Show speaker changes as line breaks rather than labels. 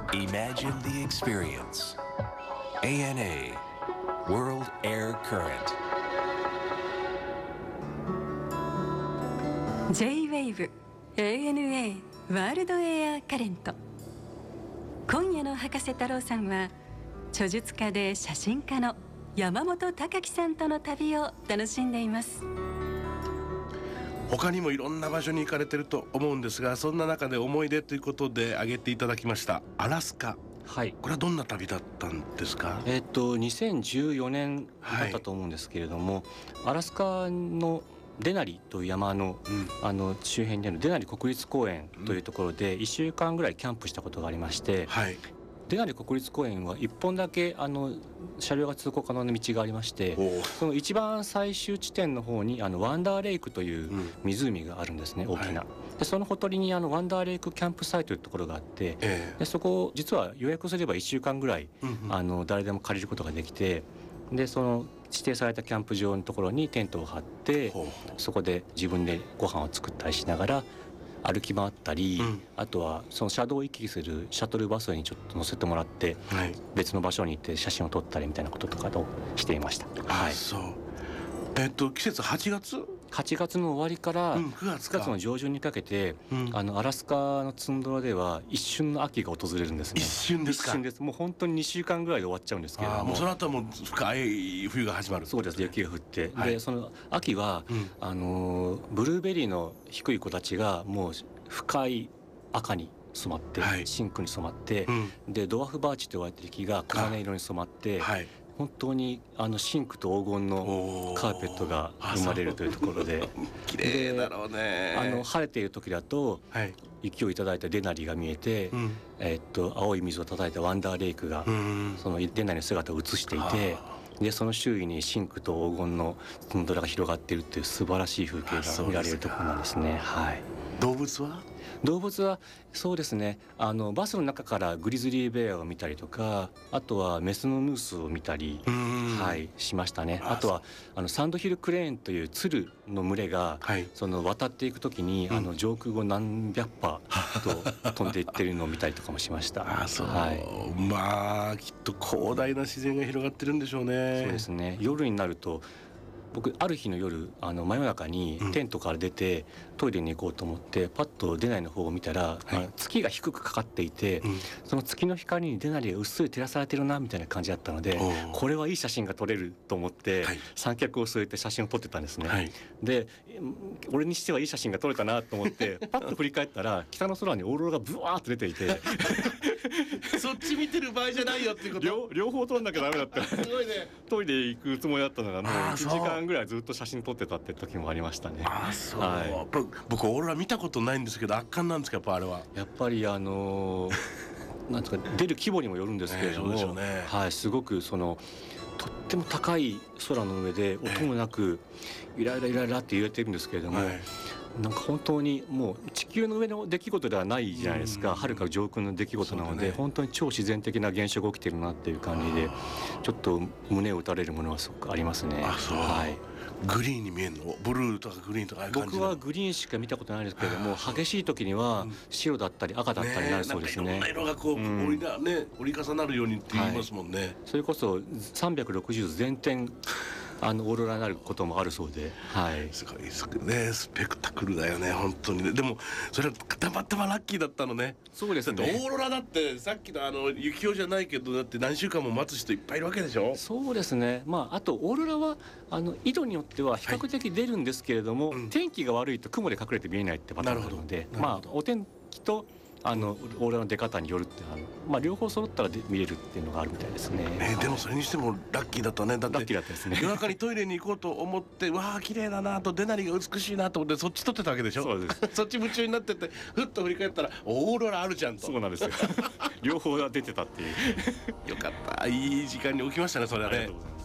Imagine the experience. ANA World Air Current
J-WAVE ANA ワールドエアカレント。今夜の博士太郎さんは著述家で写真家の山本隆樹さんとの旅を楽しんでいます。
他にもいろんな場所に行かれてると思うんですが、そんな中で思い出ということで挙げていただきましたアラスカ。
はい、
これはどんな旅だったんですか
？2014年だったと思うんですけれども、アラスカのデナリという山の、周辺にあるデナリ国立公園というところで1週間ぐらいキャンプしたことがありまして、デナリ国立公園は1本だけ車両が通行可能な道がありまして、その一番最終地点の方にワンダーレイクという湖があるんですね、大きな。でそのほとりにワンダーレイクキャンプサイトというところがあって、でそこ実は予約すれば1週間ぐらい、誰でも借りることができて、でその指定されたキャンプ場のところにテントを張って、そこで自分でご飯を作ったりしながら歩き回ったり、あとはその車道を行き来するシャトルバスにちょっと乗せてもらって、別の場所に行って写真を撮ったりみたいなこととかをしていました。
そう。季節8月
の終わりから
9
月の上旬にかけて、アラスカのツンドラでは一瞬の秋が訪れるんですね。
一瞬ですか？
一瞬です。もう本当に2週間ぐらいで終わっちゃうんですけれども、
もうその後はもう深い冬が始まる。
そうです。雪が降って、でその秋は、ブルーベリーの低い子たちがもう深い赤に染まって、シンクに染まって、でドワーフバーチと言われている木が黄金色に染まって、本当にシンクと黄金のカーペットが生まれるというところで
綺麗だろうね。
晴れている時だと、雪をいただいたデナリが見えて、青い水を叩いたワンダーレイクが、そのデナリの姿を映していて、でその周囲にシンクと黄金のツンドラが広がっているっていう素晴らしい風景が見られるところなんですね。動物はそうですね、バスの中からグリズリーベアを見たりとか、あとはメスのムースを見たり、しましたね。あとはサンドヒルクレーンという鶴の群れが、その渡っていく時に、上空を何百羽と飛んでいってるのを見たりとかもしました。
まあきっと広大な自然が広がってるんでしょうね。
そうですね。夜になると僕ある日の夜真夜中にテントから出て、トイレに行こうと思ってパッとデナリの方を見たら、月が低くかかっていて、その月の光にデナリがうっすら照らされてるなみたいな感じだったので、これはいい写真が撮れると思って、三脚を据えて写真を撮ってたんですね。で俺にしてはいい写真が撮れたなと思ってパッと振り返ったら北の空にオーロラがブワーッと出ていて
そっち見てる場合じゃないよっていうこと。
両方撮んなきゃダメだった
すごいね。
トイレ行くつもりだったのがもう1時間ぐらいずっと写真撮ってたって時もありましたね。
僕オーロラ見たことないんですけど、圧巻なんですか？やっぱあれは
やっぱりなんとか出る規模にもよるんですけれども、すごくとっても高い空の上で音もなくイライライライラって揺れてるんですけれども、なんか本当にもう地球の上の出来事ではないじゃないですか。はるか上空の出来事なので、本当に超自然的な現象が起きてるなっていう感じで、ちょっと胸を打たれるものはすごくありますね。
グリーンに見えるの？ブルーとかグリーンとかああいう感じ？
僕はグリーンしか見たことないですけれども、激しい時には白だったり赤だったりになるそうですね。
いろんな色がこう折り重なるようにって言いますもんね。
それこそ360度全点オーロラになることもあるそうで、
すごいですね。スペクタクルだよね本当にね。でもそれはたまたまラッキーだったのね。
そうですね。
だってオーロラだってさっきの雪氷じゃないけど、だって何週間も待つ人いっぱいいるわけでしょ。
そうですね。あとオーロラは緯度によっては比較的出るんですけれども、天気が悪いと雲で隠れて見えないってパターンがあるので、お天気とオーロラの出方によるって両方揃ったら見れるっていうのがあるみたいですね。
でもそれにしてもラッキーだったね。だって
ラッキーだったですね。
夜中にトイレに行こうと思ってわあ綺麗だなと、デナリが美しいなと思ってそっち撮ってたわけでしょ。
そうです。
そっち夢中になってて、ふっと振り返ったらオーロラあるじゃんと。
そうなんですよ両方が出てたっていう
よかった。いい時間に起きましたねそれはね。